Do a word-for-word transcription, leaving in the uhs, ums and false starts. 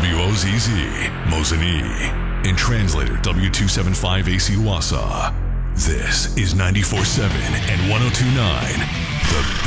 W O Z Z, Mosinee, and translator W two seventy-five A C Wausau. This is ninety-four point seven and one oh two point nine, The